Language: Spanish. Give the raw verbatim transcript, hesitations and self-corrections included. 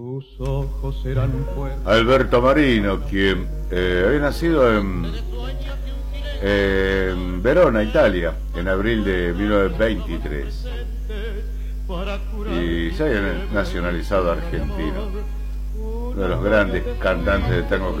Alberto Marino, quien eh, había nacido en, eh, en Verona, Italia, en abril de mil novecientos veintitrés, y se había nacionalizado argentino, uno de los grandes cantantes de tango